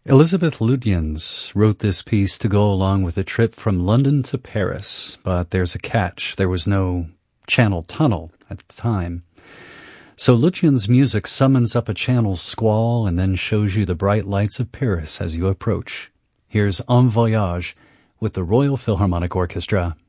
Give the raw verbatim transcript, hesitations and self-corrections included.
Elizabeth Lutyens wrote this piece to go along with a trip from London to Paris, but there's a catch. There was no Channel Tunnel at the time. So Lutyens' music summons up a Channel squall and then shows you the bright lights of Paris as you approach. Here's En Voyage with the Royal Philharmonic Orchestra.